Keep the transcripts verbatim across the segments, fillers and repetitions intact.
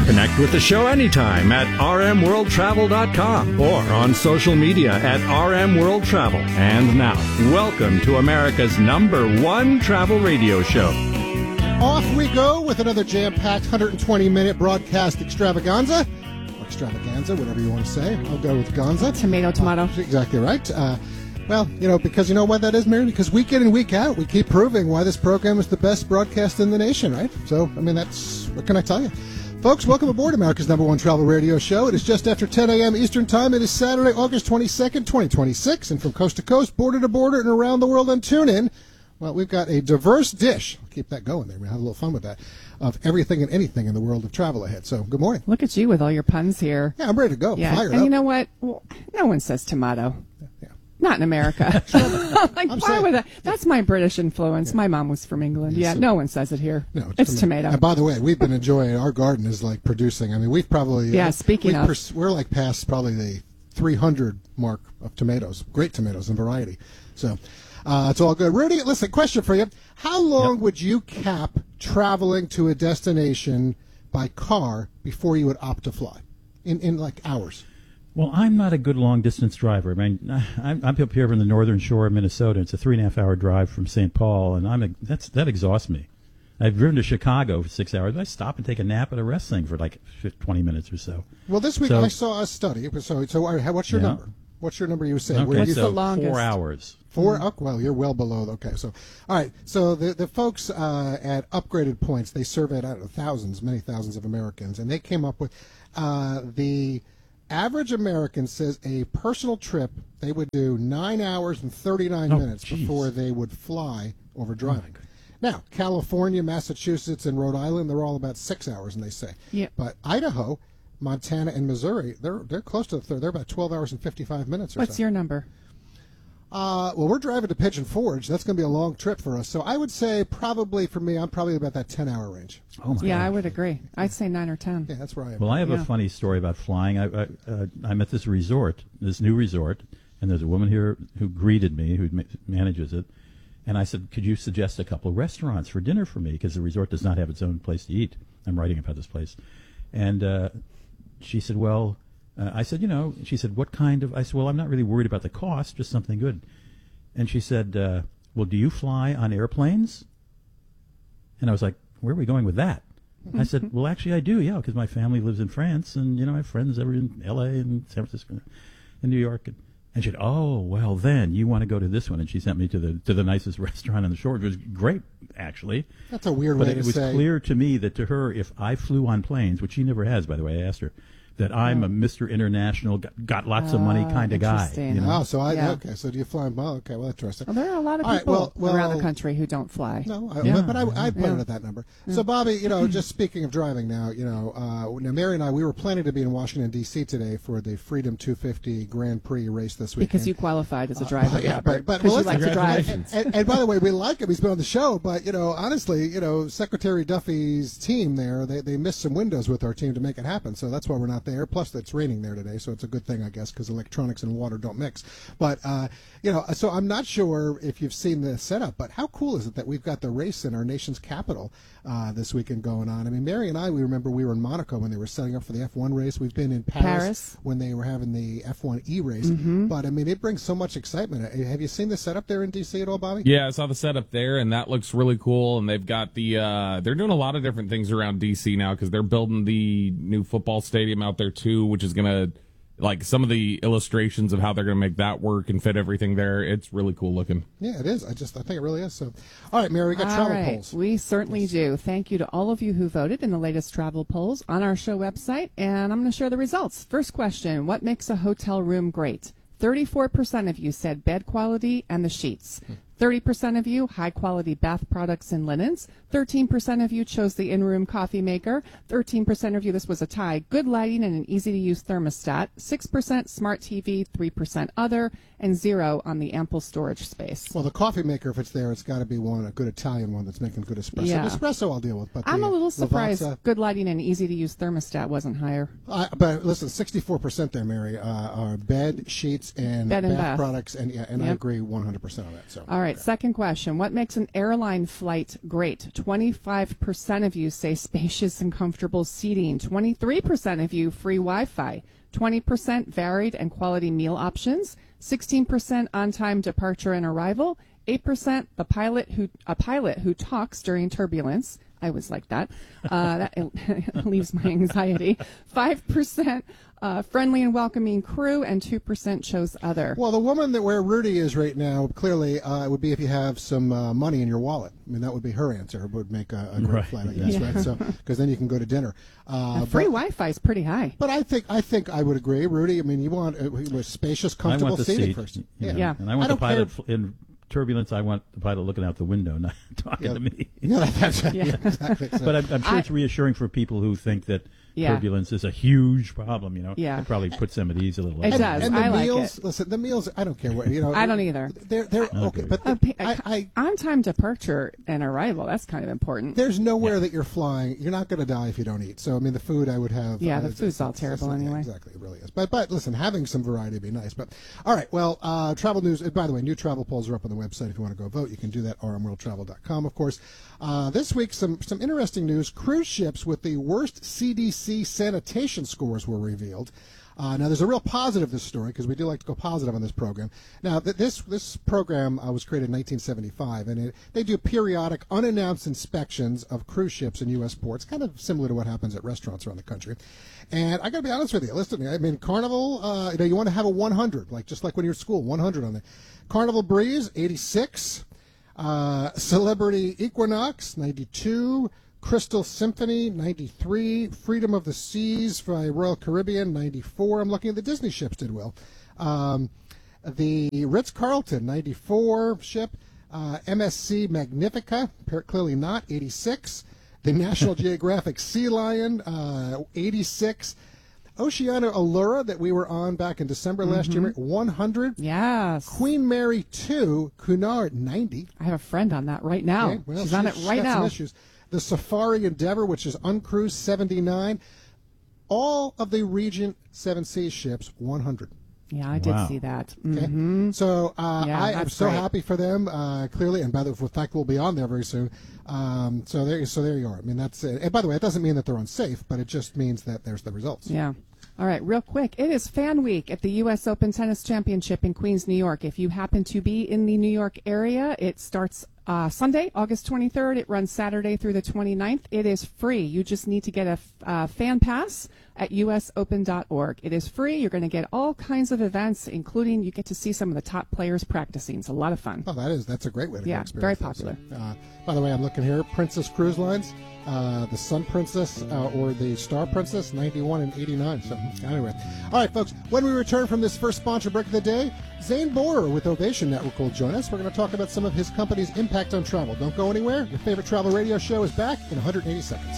Connect with the show anytime at r m world travel dot com or on social media at R M World Travel. And now, welcome to America's number one travel radio show. Off we go with another jam-packed one hundred twenty minute broadcast extravaganza. Or extravaganza, whatever you want to say. I'll go with Gonza. Tomato, tomato. Uh, exactly right. Uh, well, you know, because you know why that is, Mary? Because week in and week out, we keep proving why this program is the best broadcast in the nation, right? So, I mean, that's, what can I tell you? Folks, welcome aboard America's number one travel radio show. It is just after ten a.m. Eastern Time. It is Saturday, August twenty-second, twenty twenty-six. And from coast to coast, border to border, and around the world on TuneIn, well, we've got a diverse dish. I'll keep that going there. We'll have a little fun with that. Of everything and anything in the world of travel ahead. So, good morning. Look at you with all your puns here. Yeah, I'm ready to go. Yeah, Fired and up. you know what? Well, no one says tomato. Yeah. Not in America. like, I'm why saying- would that? That's my British influence. My mom was from England. Yeah, Yeah, so- no one says it here. No, it's tomato. And by the way, we've been enjoying our garden is like producing. I mean, we've probably Yeah, uh, speaking we've of. pers- we're like past probably the three hundred mark of tomatoes. Great tomatoes and variety. So uh, it's all good. Rudy, listen, question for you: how long Yep. would you cap traveling to a destination by car before you would opt to fly? In in like hours. Well, I'm not a good long-distance driver. I mean, I'm, I'm up here from the northern shore of Minnesota. It's a three-and-a-half-hour drive from Saint Paul, and I'm a, that's that exhausts me. I've driven to Chicago for six hours. I stop and take a nap at a rest thing for like twenty minutes or so. Well, this week So- I saw a study. So, so all right, what's your Yeah. number? What's your number? You say Okay, where you the so longest? four hours. Four? Oh, well, you're well below. Okay, so all right. So the the folks uh, at Upgraded Points, they surveyed I don't know, thousands, many thousands of Americans, and they came up with uh, the average American says a personal trip they would do nine hours and thirty-nine Oh, minutes geez. before they would fly over driving. Now, California, Massachusetts, and Rhode Island, they're all about six hours, and they say. Yeah. But Idaho, Montana, and Missouri, they're they're close to the third. They're about twelve hours and fifty-five minutes or What's so. your number? Uh, well, we're driving to Pigeon Forge. That's going to be a long trip for us. So I would say probably for me, I'm probably about that ten-hour range. Oh my Yeah, God. I would agree. I'd say nine or ten. Yeah, that's where I am. Well, I have Yeah. a funny story about flying. I, I, uh, I'm at this resort, this new resort, and there's a woman here who greeted me, who ma- manages it, and I said, could you suggest a couple of restaurants for dinner for me? Because the resort does not have its own place to eat. I'm writing about this place. And uh, she said, well, uh, I said, you know, she said, what kind of, I said, well, I'm not really worried about the cost, just something good. And she said, uh, well, do you fly on airplanes? And I was like, where are we going with that? I said, well, actually, I do, yeah, because my family lives in France, and, you know, I have friends ever in L A and San Francisco and New York. And, and she said, oh, well, then you want to go to this one. And she sent me to the to the nicest restaurant on the shore. It was great, actually. That's a weird But way it to was say. clear to me that to her, if I flew on planes, which she never has, by the way, I asked her, that I'm a Mister International, got, got lots of money Ah, kind of guy. interesting. You know? Oh, so I Yeah. okay. So do you fly? Well, okay. Well, interesting. Well, there are a lot of All right, people well- well- around the country who don't fly. No, I, Yeah. but I, I put Yeah. it at that number. So, Bobby, you know, just speaking of driving now, you know, uh, now Mary and I, we were planning to be in Washington D C today for the Freedom two fifty Grand Prix race this weekend. Because you qualified as a driver, Uh, yeah, Robert. but, but Because well, you like to let's- drive. And, and, and by the way, we like him. He's been on the show, but you know, honestly, you know, Secretary Duffy's team there, they they missed some windows with our team to make it happen. So that's why we're not there. Plus, it's raining there today, so it's a good thing, I guess, because electronics and water don't mix. But uh, you know, so I'm not sure if you've seen the setup, but how cool is it that we've got the race in our nation's capital uh, this weekend going on? I mean, Mary and I, we remember we were in Monaco when they were setting up for the F one race. We've been in Paris, Paris. when they were having the F one E race. Mm-hmm. But I mean, it brings so much excitement. Uh, Have you seen the setup there in D C at all, Bobby? Yeah, I saw the setup there, and that looks really cool. And they've got the uh, they're doing a lot of different things around D C now because they're building the new football stadium out there too, which is gonna like some of the illustrations of how they're gonna make that work and fit everything there. It's really cool looking. Yeah, it is. I just I think it really is. So, all right, Mary, we got All travel right. polls. We certainly do. Thank you to all of you who voted in the latest travel polls on our show website, and I'm going to share the results. First question, what makes a hotel room great? thirty-four percent of you said bed quality and the sheets. thirty percent of you, high-quality bath products and linens. thirteen percent of you chose the in-room coffee maker. thirteen percent of you, this was a tie, good lighting and an easy-to-use thermostat. six percent smart T V, three percent other, and zero on the ample storage space. Well, the coffee maker, if it's there, it's got to be one, a good Italian one that's making good espresso. Yeah. Espresso I'll deal with. But I'm the a little surprised Lavazza- good lighting and easy-to-use thermostat wasn't higher. Uh, but listen, sixty-four percent there, Mary, uh, are bed, sheets, and Bed and bath. products. And, yeah, and I Yep. agree one hundred percent on that. So. All right. right, second question. What makes an airline flight great? twenty-five percent of you say spacious and comfortable seating. twenty-three percent of you free Wi-Fi. twenty percent varied and quality meal options. sixteen percent on-time departure and arrival. eight percent the pilot who a pilot who talks during turbulence. I always like that. Uh, that it leaves my anxiety. five percent uh, friendly and welcoming crew, and two percent chose other. Well, the woman that where Rudy is right now, clearly, uh, it would be if you have some uh, money in your wallet. I mean, that would be her answer. It would make a, a great Right. flight, I guess, Yeah. right? So, because then you can go to dinner. Uh, free but, Wi-Fi is pretty high. but I think I think I would agree, Rudy. I mean, you want uh, with spacious, I comfortable want the seating seat. first. you Yeah. know, Yeah. And I want I the don't pilot care. fl- in turbulence. I want the pilot looking out the window, not talking Yeah. to me. Yeah, that's right. Yeah. Yeah, exactly. So, But I'm, I'm sure I- it's reassuring for people who think that Yeah. turbulence is a huge problem. You know, Yeah. it probably puts them at ease a little. It bit. does. And the I like meals, it. listen, the meals. I don't care what you know. I don't either. They're they're don't okay, agree. but Uh, the, pa- I, I on-time departure and arrival, that's kind of important. there's nowhere that you're flying. You're not going to die if you don't eat. So I mean, the food I would have. Yeah, uh, the it's- food's all it's- terrible it's- anyway. Exactly, it really is. But but listen, having some variety would be nice. But all right, well, uh, travel news. By the way, new travel polls are up on the website. If you want to go vote, you can do that. r m world travel dot com, of course. Uh, this week, some some interesting news. Cruise ships with the worst C D C sanitation scores were revealed. Uh, now, there's a real positive to this story because we do like to go positive on this program. Now, th- this this program uh, was created in nineteen seventy-five, and it, they do periodic, unannounced inspections of cruise ships in U S ports, kind of similar to what happens at restaurants around the country. And I got to be honest with you. Listen, I mean, Carnival, uh, you know, you want to have a one hundred, like just like when you're at school, one hundred on there. Carnival Breeze, eighty-six. Uh, Celebrity Equinox, ninety-two. Crystal Symphony, ninety-three. Freedom of the Seas by Royal Caribbean, ninety-four. I'm looking at the Disney ships did well. Um, the Ritz-Carlton, ninety-four ship. Uh, M S C Magnifica, clearly not, eighty-six. The National Geographic Sea Lion, uh, eighty-six. Oceania Allura that we were on back in December last year, one hundred. Yes. Queen Mary two, Cunard, ninety. I have a friend on that right now. Okay, well, She's on it she's right got some now. issues. The Safari Endeavor, which is uncruised, seventy-nine. All of the Regent Seven Seas ships, one hundred. Yeah, I did Wow. see that. Okay? hmm So uh, Yeah, I am that's so great. happy for them, uh, clearly, and by the fact we'll be on there very soon. Um, so there, so there you are. I mean, that's it. And by the way, it doesn't mean that they're unsafe, but it just means that there's the results. Yeah. All right, real quick. It is Fan Week at the U S Open Tennis Championship in Queens, New York. If you happen to be in the New York area, it starts uh, Sunday, August twenty-third. It runs Saturday through the twenty-ninth. It is free. You just need to get a f- uh, fan pass at u s open dot org. It is free. You're going to get all kinds of events, including you get to see some of the top players practicing. It's a lot of fun. Oh, that is that's a great way to Yeah, go experience very that. So, popular. uh, by the way, I'm looking here. Princess Cruise Lines, uh, the Sun Princess uh, or the Star Princess, ninety-one and eighty-nine. So anyway, all right, folks. When we return from this first sponsor break of the day, Zane Borer with Ovation Network will join us. We're going to talk about some of his company's impact on travel. Don't go anywhere. Your favorite travel radio show is back in one hundred eighty seconds.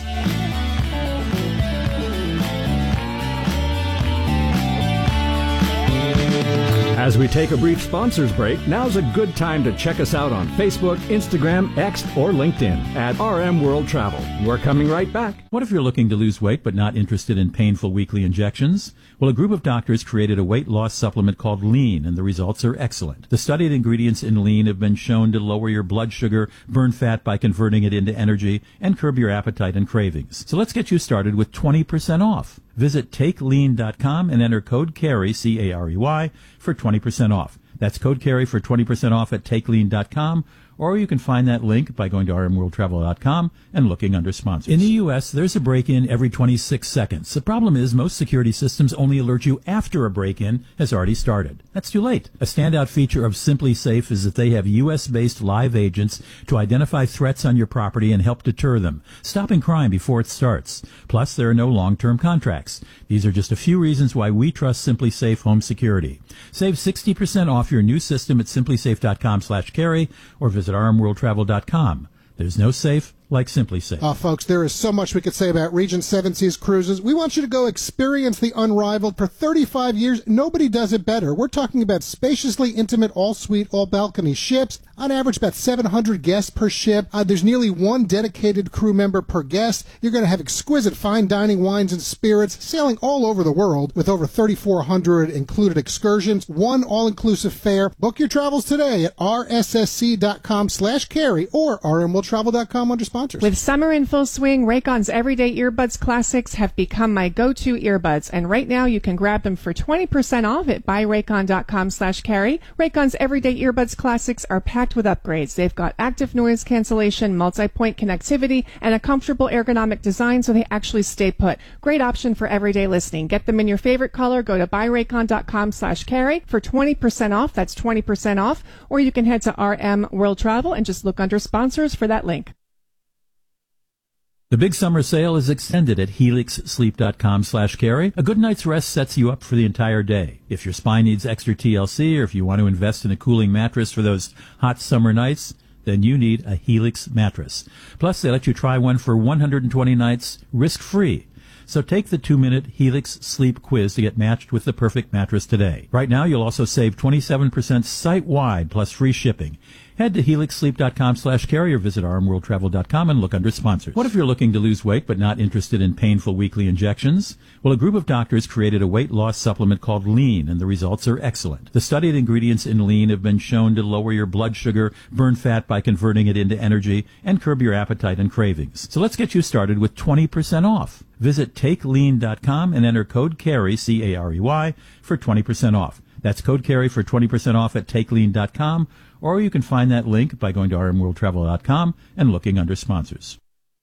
As we take a brief sponsors break, now's a good time to check us out on Facebook, Instagram, X, or LinkedIn at R M World Travel. We're coming right back. What if you're looking to lose weight but not interested in painful weekly injections? Well, a group of doctors created a weight loss supplement called Lean, and the results are excellent. The studied ingredients in Lean have been shown to lower your blood sugar, burn fat by converting it into energy, and curb your appetite and cravings. So let's get you started with twenty percent off. Visit take lean dot com and enter code CAREY, C A R E Y, for twenty percent off. That's code CAREY for twenty percent off at take lean dot com, or you can find that link by going to r m world travel dot com and looking under sponsors. In the U S, there's a break-in every twenty-six seconds. The problem is most security systems only alert you after a break-in has already started. That's too late. A standout feature of Simply Safe is that they have U S-based live agents to identify threats on your property and help deter them, stopping crime before it starts. Plus, there are no long-term contracts. These are just a few reasons why we trust Simply Safe Home Security. Save sixty percent off your new system at simply safe dot com slash carry or visit r m world travel dot com. There's no safe like Simply Safe. Oh, folks, there is so much we could say about Regent Seven Seas Cruises. We want you to go experience the unrivaled. For thirty-five years, nobody does it better. We're talking about spaciously intimate, all-suite, all-balcony ships. On average, about seven hundred guests per ship. Uh, there's nearly one dedicated crew member per guest. You're going to have exquisite fine dining, wines, and spirits, sailing all over the world with over thirty-four hundred included excursions, one all-inclusive fare. Book your travels today at r s s c dot com slash carry or r m world travel dot com under sponsors. With summer in full swing, Raycon's Everyday Earbuds Classics have become my go-to earbuds, and right now you can grab them for twenty percent off at buy raycon dot com slash carry. Raycon's Everyday Earbuds Classics are packed with upgrades. They've got active noise cancellation, multi-point connectivity, and a comfortable ergonomic design so they actually stay put. Great option for everyday listening. Get them in your favorite color. Go to buy raycon dot com slash carry for twenty percent off. That's twenty percent off. Or you can head to R M World Travel and just look under sponsors for that link. The big summer sale is extended at helix sleep dot com slash carry. A good night's rest sets you up for the entire day. If your spine needs extra T L C or if you want to invest in a cooling mattress for those hot summer nights, then you need a Helix mattress. Plus, they let you try one for one hundred twenty nights risk-free. So take the two-minute Helix Sleep Quiz to get matched with the perfect mattress today. Right now, you'll also save twenty-seven percent site-wide plus free shipping. Head to helix sleep dot com slash carry or visit r m world travel dot com and look under sponsors. What if you're looking to lose weight but not interested in painful weekly injections? Well, a group of doctors created a weight loss supplement called Lean, and the results are excellent. The studied ingredients in Lean have been shown to lower your blood sugar, burn fat by converting it into energy, and curb your appetite and cravings. So let's get you started with twenty percent off. Visit take lean dot com and enter code CARRY, C A R E Y, for twenty percent off. That's code CARRY for twenty percent off at take lean dot com, or you can find that link by going to r m world travel dot com and looking under sponsors.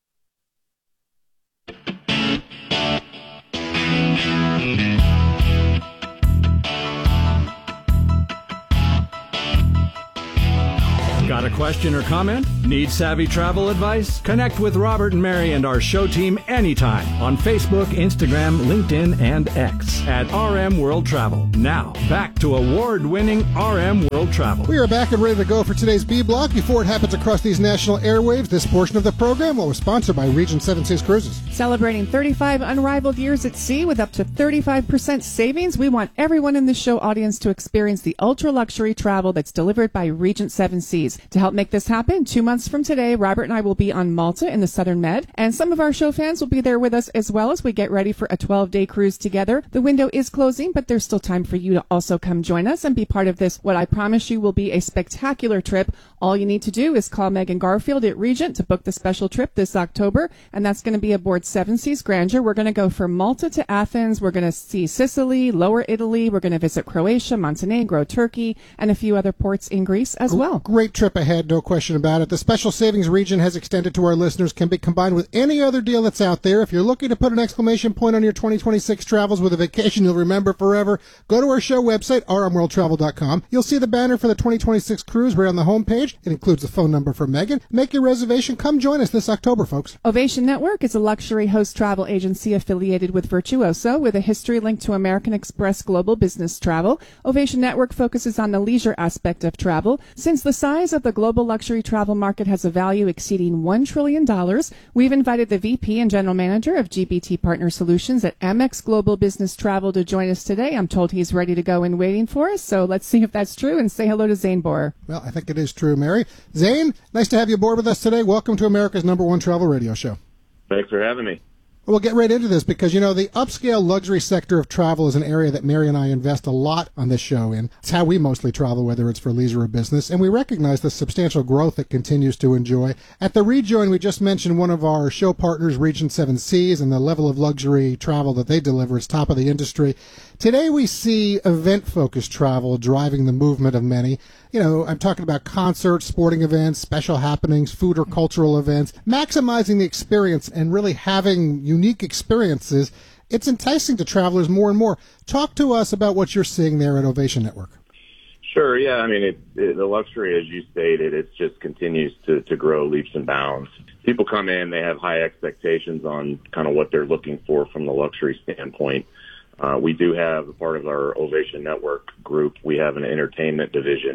Got a question or comment? Need savvy travel advice? Connect with Robert and Mary and our show team anytime on Facebook, Instagram, LinkedIn, and X at R M World Travel. Now, back to award-winning R M World Travel. We are back and ready to go for today's B Block. Before it happens across these national airwaves, this portion of the program will was sponsored by Regent Seven Seas Cruises. Celebrating thirty-five unrivaled years at sea with up to thirty-five percent savings, we want everyone in the show audience to experience the ultra-luxury travel that's delivered by Regent Seven Seas. To help make this happen, two months from today, Robert and I will be on Malta in the Southern Med, and some of our show fans will be there with us as well as we get ready for a twelve-day cruise together. The window is closing, but there's still time for you to also come join us and be part of this, what I promise you will be a spectacular trip. All you need to do is call Megan Garfield at Regent to book the special trip this October, and that's going to be aboard Seven Seas Grandeur. We're going to go from Malta to Athens. We're going to see Sicily, Lower Italy. We're going to visit Croatia, Montenegro, Turkey, and a few other ports in Greece as well. Great trip ahead, no question about it. The special savings Regent has extended to our listeners can be combined with any other deal that's out there. If you're looking to put an exclamation point on your twenty twenty-six travels with a vacation you'll remember forever, go to our show website, r m world travel dot com. You'll see the banner for the twenty twenty-six cruise right on the homepage. It includes the phone number for Megan. Make your reservation. Come join us this October, folks. Ovation Network is a luxury host travel agency affiliated with Virtuoso with a history linked to American Express Global Business Travel. Ovation Network focuses on the leisure aspect of travel. Since the size of the global luxury travel market has a value exceeding one trillion dollars, we've invited the V P and General Manager of G B T Partner Solutions at Amex Global Business Travel to join us today. I'm told he's ready to go and waiting for us, so let's see if that's true and say hello to Zane Borer. Well, I think it is true, Mary. Zane, nice to have you aboard with us today. Welcome to America's number one travel radio show. Thanks for having me. We'll get right into this because, you know, the upscale luxury sector of travel is an area that Mary and I invest a lot on this show in. It's how we mostly travel, whether it's for leisure or business, and we recognize the substantial growth it continues to enjoy. At the Rejoin, we just mentioned one of our show partners, Regent Seven Seas, and the level of luxury travel that they deliver is top of the industry. Today we see event-focused travel driving the movement of many. You know, I'm talking about concerts, sporting events, special happenings, food or cultural events, maximizing the experience and really having unique experiences. It's enticing to travelers more and more. Talk to us about what you're seeing there at Ovation Network. Sure, yeah. I mean, it, it, the luxury, as you stated, it just continues to, to grow leaps and bounds. People come in, they have high expectations on kind of what they're looking for from the luxury standpoint. Uh, we do have, a part of our Ovation Network group, we have an entertainment division.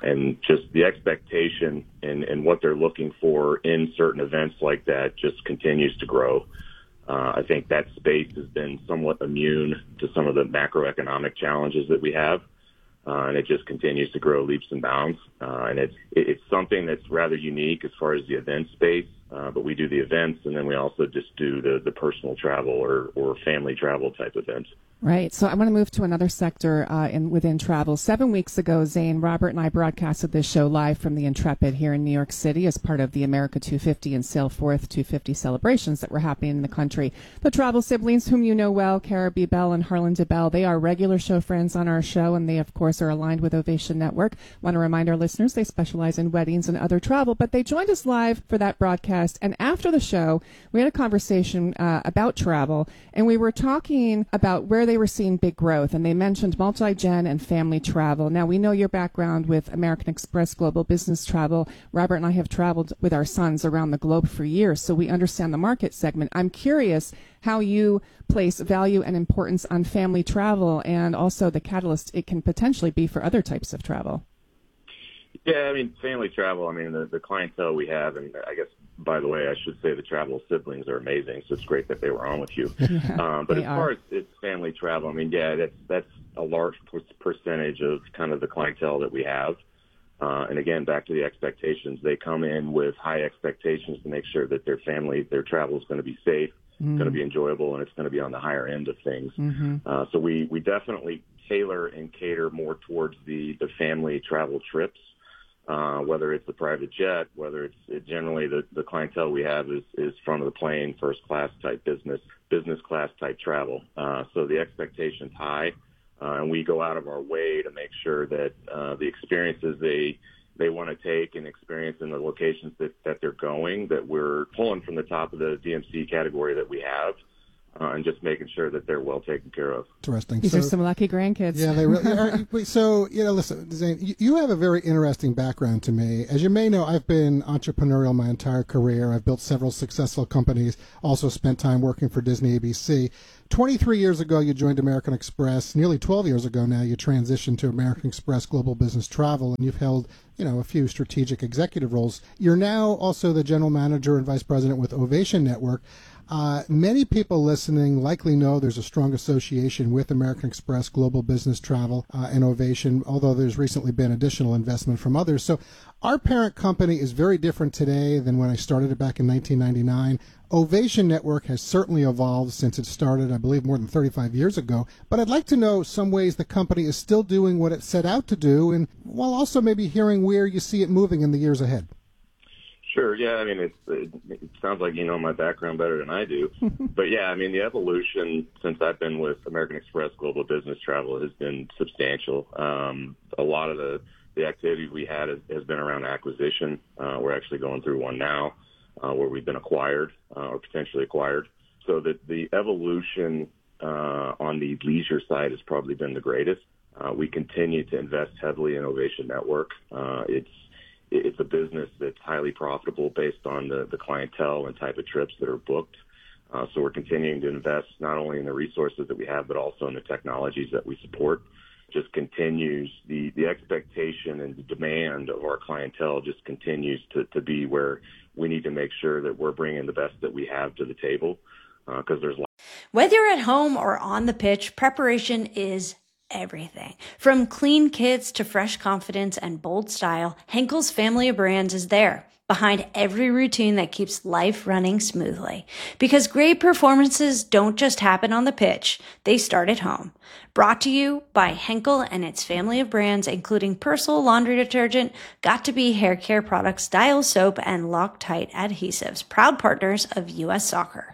and just the expectation and, and what they're looking for in certain events like that just continues to grow. Uh, I think that space has been somewhat immune to some of the macroeconomic challenges that we have, uh, and it just continues to grow leaps and bounds. Uh, and it's it's something that's rather unique as far as the event space, uh, but we do the events, and then we also just do the, the personal travel or, or family travel type events. Right. So I want to move to another sector uh, in within travel. Seven weeks ago, Zane, Robert, and I broadcasted this show live from the Intrepid here in New York City as part of the America two fifty and Sailforth two fifty celebrations that were happening in the country. The travel siblings, whom you know well, Cara B. Bell and Harlan DeBell, they are regular show friends on our show, and they, of course, are aligned with Ovation Network. Want to remind our listeners they specialize in weddings and other travel, but they joined us live for that broadcast. And after the show, we had a conversation uh, about travel, and we were talking about where they were seeing big growth, and they mentioned multi-gen and family travel. Now, we know your background with American Express Global Business Travel. Robert and I have traveled with our sons around the globe for years, so we understand the market segment. I'm curious how you place value and importance on family travel and also the catalyst it can potentially be for other types of travel. Yeah, I mean, family travel, I mean, the, the clientele we have, and I guess, by the way, I should say the travel siblings are amazing, so it's great that they were on with you. Yeah, um, but as are. far as it's family travel, I mean, yeah, that's, that's a large percentage of kind of the clientele that we have. Uh, and again, back to the expectations, they come in with high expectations to make sure that their family, their travel is going to be safe, mm-hmm. going to be enjoyable, and it's going to be on the higher end of things. Mm-hmm. Uh, so we, we definitely tailor and cater more towards the, the family travel trips. Uh, whether it's the private jet, whether it's it generally the, the clientele we have is, is front of the plane, first class type business, business class type travel. Uh, so the expectation's high, uh, and we go out of our way to make sure that uh, the experiences they they want to take and experience in the locations that, that they're going, that we're pulling from the top of the D M C category that we have. Uh, and just making sure that they're well taken care of. Interesting. These so, are some lucky grandkids. Yeah, they really are. So, you know, listen, Zane, you, you have a very interesting background to me. As you may know, I've been entrepreneurial my entire career. I've built several successful companies, also spent time working for Disney A B C. twenty-three years ago, you joined American Express. Nearly twelve years ago now, you transitioned to American Express Global Business Travel, and you've held, you know, a few strategic executive roles. You're now also the general manager and vice president with Ovation Network. Uh, many people listening likely know there's a strong association with American Express Global Business Travel uh, and Ovation, although there's recently been additional investment from others. So our parent company is very different today than when I started it back in nineteen ninety-nine. Ovation Network has certainly evolved since it started, I believe, more than thirty-five years ago. But I'd like to know some ways the company is still doing what it set out to do, and while also maybe hearing where you see it moving in the years ahead. Sure. Yeah. I mean, it's, it, it sounds like you know my background better than I do. But yeah, I mean, the evolution since I've been with American Express Global Business Travel has been substantial. Um, a lot of the, the activity we had has, has been around acquisition. Uh, we're actually going through one now uh, where we've been acquired uh, or potentially acquired. So that the evolution uh, on the leisure side has probably been the greatest. Uh, we continue to invest heavily in Ovation Network. Uh, it's It's a business that's highly profitable based on the, the clientele and type of trips that are booked. Uh, so we're continuing to invest not only in the resources that we have, but also in the technologies that we support. Just continues, the, the expectation and the demand of our clientele just continues to, to be where we need to make sure that we're bringing the best that we have to the table. Because uh, there's Whether you're at home or on the pitch, preparation is everything. From clean kits to fresh confidence and bold style, Henkel's family of brands is there, behind every routine that keeps life running smoothly. Because great performances don't just happen on the pitch, they start at home. Brought to you by Henkel and its family of brands, including Persil laundry detergent, Got2b hair care products, Dial soap, and Loctite adhesives, proud partners of U S Soccer.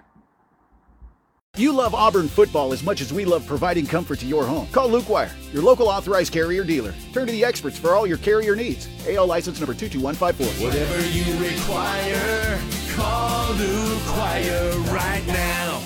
If you love Auburn football as much as we love providing comfort to your home, call Luke Wire, your local authorized carrier dealer. Turn to the experts for all your carrier needs. A L license number two two one five four. Whatever you require, call Luke Wire right now.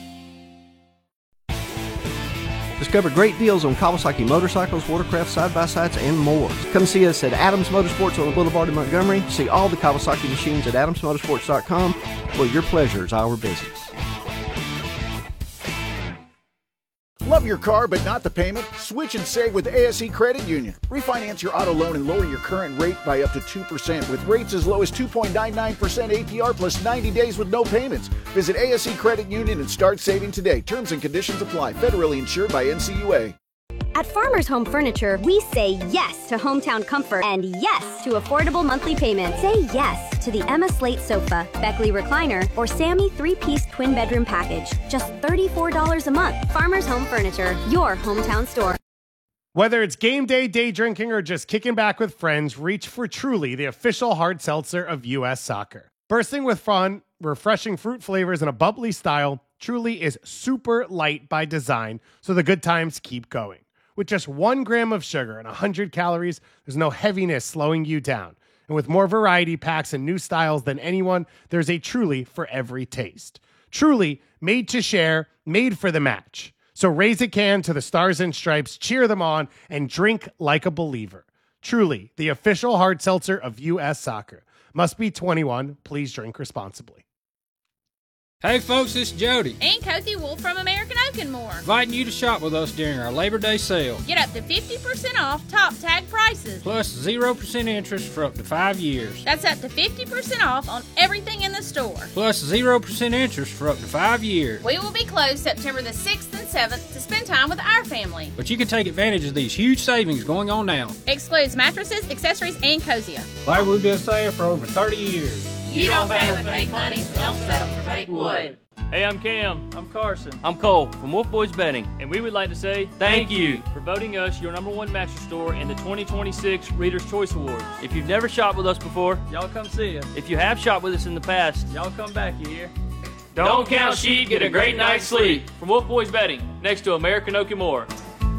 Discover great deals on Kawasaki motorcycles, watercraft, side-by-sides, and more. Come see us at Adams Motorsports on the Boulevard in Montgomery. See all the Kawasaki machines at adams motorsports dot com, where your pleasure is our business. Love your car but not the payment? Switch and save with A S E Credit Union. Refinance your auto loan and lower your current rate by up to two percent with rates as low as two point nine nine percent A P R plus ninety days with no payments. Visit A S E Credit Union and start saving today. Terms and conditions apply. Federally insured by N C U A. At Farmers Home Furniture, we say yes to hometown comfort and yes to affordable monthly payments. Say yes to the Emma Slate sofa, Beckley recliner, or Sammy three-piece twin bedroom package. Just thirty-four dollars a month. Farmers Home Furniture, your hometown store. Whether it's game day, day drinking, or just kicking back with friends, reach for Truly, the official hard seltzer of U S Soccer. Bursting with fun, refreshing fruit flavors, and a bubbly style, Truly is super light by design, so the good times keep going. With just one gram of sugar and one hundred calories, there's no heaviness slowing you down. And with more variety packs and new styles than anyone, there's a Truly for every taste. Truly, made to share, made for the match. So raise a can to the Stars and Stripes, cheer them on, and drink like a believer. Truly, the official hard seltzer of U S Soccer. Must be twenty-one. Please drink responsibly. Hey folks, this is Jody. And Cozy Wolf from American Oak and More. Inviting you to shop with us during our Labor Day sale. Get up to fifty percent off top tag prices. Plus zero percent interest for up to five years. That's up to fifty percent off on everything in the store. Plus zero percent interest for up to five years. We will be closed September the sixth and seventh to spend time with our family. But you can take advantage of these huge savings going on now. Excludes mattresses, accessories, and Cozier. Like we've been saying for over thirty years. You don't pay with fake money, so don't settle for fake wood. Hey, I'm Cam. I'm Carson. I'm Cole from Wolf Boys Betting. And we would like to say thank you for voting us your number one mattress store in the twenty twenty-six Reader's Choice Awards. If you've never shopped with us before, y'all come see us. If you have shopped with us in the past, y'all come back, you hear? Don't, Don't count sheep, get a great night's sleep. From Wolf Boys Betting, next to American Oak and More.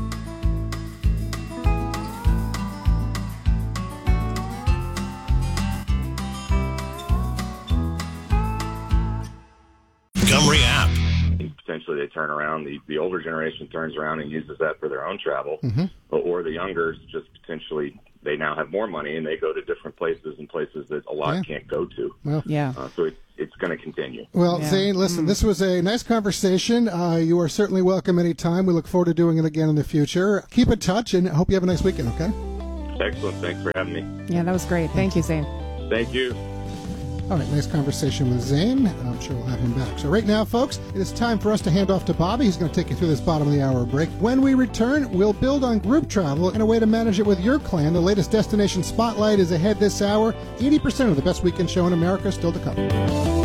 Montgomery app. Potentially they turn around, the, the older generation turns around and uses that for their own travel, mm-hmm. or, or the younger just potentially, they now have more money and they go to different places and places that a lot yeah. can't go to. Well, yeah. Uh, so it, it's going to continue. Well, yeah. Zane, listen, mm. this was a nice conversation. Uh, you are certainly welcome anytime. We look forward to doing it again in the future. Keep in touch and I hope you have a nice weekend, okay? Excellent. Thanks for having me. Yeah, that was great. Thank you, Zane. Thank you. All right, nice conversation with Zane. I'm sure we'll have him back. So right now, folks, it is time for us to hand off to Bobby. He's going to take you through this bottom of the hour break. When we return, we'll build on group travel and a way to manage it with your clan. The latest destination spotlight is ahead this hour. eighty percent of the best weekend show in America still to come.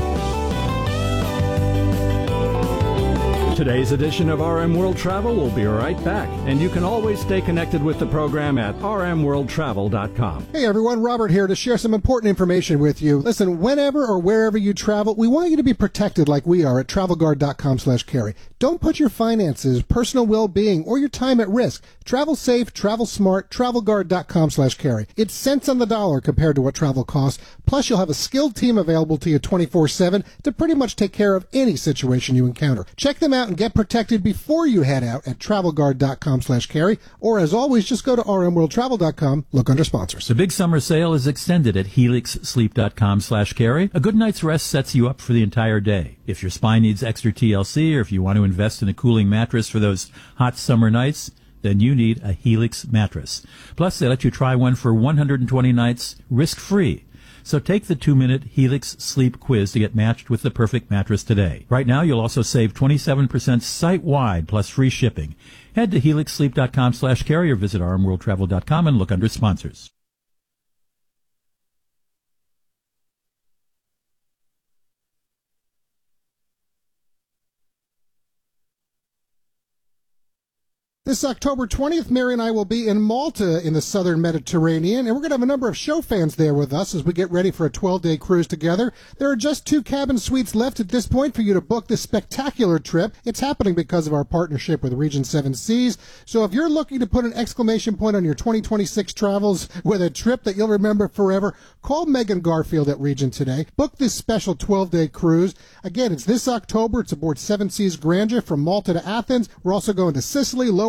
Today's edition of R M World Travel will be right back, and you can always stay connected with the program at r m world travel dot com. Hey everyone, Robert here to share some important information with you. Listen, whenever or wherever you travel, we want you to be protected like we are at travel guard dot com slash carry. Don't put your finances, personal well-being, or your time at risk. Travel safe, travel smart, travel guard dot com slash carry. It's cents on the dollar compared to what travel costs. Plus, you'll have a skilled team available to you twenty-four seven to pretty much take care of any situation you encounter. Check them out and get protected before you head out at travel guard dot com slash carry, or as always, just go to r m world travel dot com, look under sponsors. The big summer sale is extended at helix sleep dot com slash carry. A good night's rest sets you up for the entire day. If your spine needs extra T L C, or if you want to invest in a cooling mattress for those hot summer nights, then you need a Helix mattress. Plus, they let you try one for one hundred twenty nights risk-free. So take the two-minute Helix Sleep Quiz to get matched with the perfect mattress today. Right now, you'll also save twenty-seven percent site-wide plus free shipping. Head to helix sleep dot com slash carry or visit r m world travel dot com and look under sponsors. This October twentieth, Mary and I will be in Malta in the southern Mediterranean, and we're going to have a number of show fans there with us as we get ready for a twelve-day cruise together. There are just two cabin suites left at this point for you to book this spectacular trip. It's happening because of our partnership with Region seven Seas. So if you're looking to put an exclamation point on your twenty twenty-six travels with a trip that you'll remember forever, call Megan Garfield at Region today. Book this special twelve-day cruise. Again, it's this October. It's aboard seven Seas Grandeur from Malta to Athens. We're also going to Sicily, Lower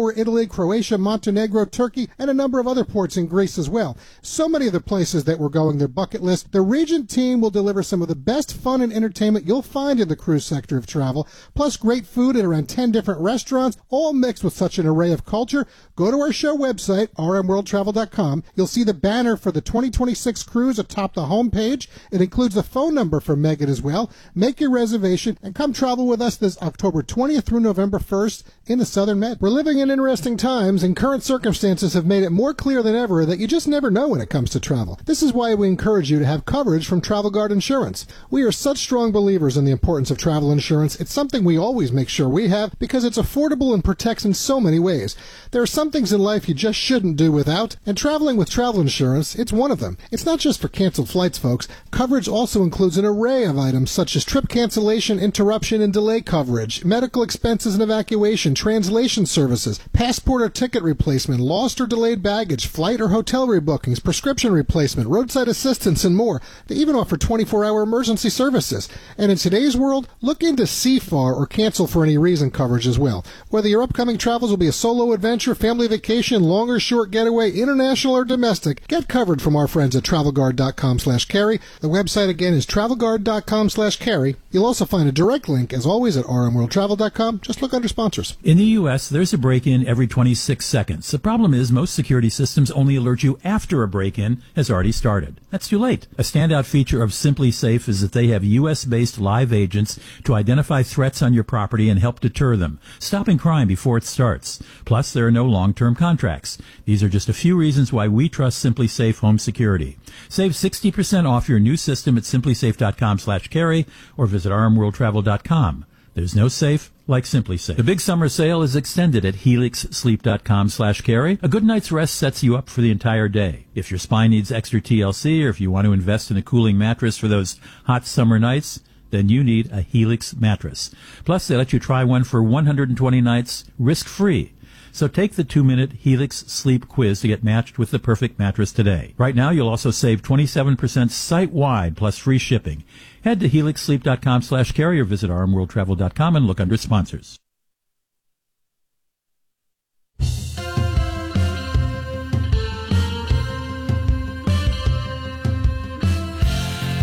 Singapore, Italy, Croatia, Montenegro, Turkey, and a number of other ports in Greece as well. So many of the places that we're going, their bucket list. The Regent team will deliver some of the best fun and entertainment you'll find in the cruise sector of travel, plus great food at around ten different restaurants, all mixed with such an array of culture. Go to our show website, r m world travel dot com. You'll see the banner for the twenty twenty-six cruise atop the homepage. It includes the phone number for Megan as well. Make your reservation and come travel with us this October twentieth through November first in the Southern Med. We're living in interesting times, and current circumstances have made it more clear than ever that you just never know when it comes to travel. This is why we encourage you to have coverage from Travel Guard Insurance. We are such strong believers in the importance of travel insurance. It's something we always make sure we have because it's affordable and protects in so many ways. There are some things in life you just shouldn't do without, and traveling with travel insurance, it's one of them. It's not just for canceled flights, folks. Coverage also includes an array of items such as trip cancellation, interruption, and delay coverage, medical expenses and evacuation, translation services, passport or ticket replacement, lost or delayed baggage, flight or hotel rebookings, prescription replacement, roadside assistance, and more. They even offer twenty-four hour emergency services. And in today's world, look into C F A R or cancel for any reason coverage as well. Whether your upcoming travels will be a solo adventure, family vacation, long or short getaway, international or domestic, get covered from our friends at travel guard dot com slash carry. The website again is travel guard dot com slash carry. You'll also find a direct link, as always, at r m world travel dot com. Just look under sponsors. In the U S, there's a break-in every twenty-six seconds. The problem is most security systems only alert you after a break-in has already started. That's too late. A standout feature of Simply Safe is that they have U S-based live agents to identify threats on your property and help deter them, stopping crime before it starts. Plus, there are no long-term contracts. These are just a few reasons why we trust Simply Safe Home Security. Save sixty percent off your new system at simply safe dot com slash carry or visit r m world travel dot com. There's no safe like Simply Safe. The big summer sale is extended at helix sleep dot com slash carry. A good night's rest sets you up for the entire day. If your spine needs extra T L C or if you want to invest in a cooling mattress for those hot summer nights, then you need a Helix mattress. Plus, they let you try one for one hundred twenty nights risk-free. So take the two-minute Helix Sleep Quiz to get matched with the perfect mattress today. Right now, you'll also save twenty-seven percent site-wide plus free shipping. Head to helix sleep dot com slash carry or visit r m world travel dot com and look under sponsors.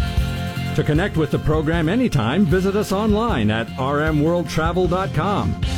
To connect with the program anytime, visit us online at r m world travel dot com.